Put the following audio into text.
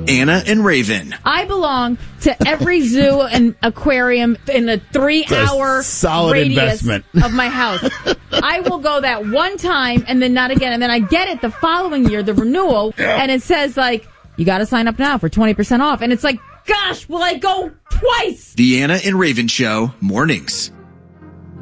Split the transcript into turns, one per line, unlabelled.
Anna and Raven.
I belong to every zoo and aquarium in the 3-hour
solid
radius
investment
of my house. I will go that one time and then not again. And then I get it the following year, the renewal, and it says, like, you got to sign up now for 20% off. And it's like, gosh, will I go twice?
The Anna and Raven Show, mornings.